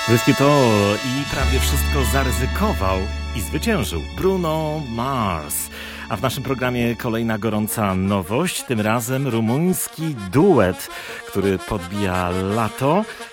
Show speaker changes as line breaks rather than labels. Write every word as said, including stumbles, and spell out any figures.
Whisky to i prawie wszystko zaryzykował i zwyciężył Bruno Mars. A w naszym programie kolejna gorąca nowość, tym razem rumuński duet, który podbija lato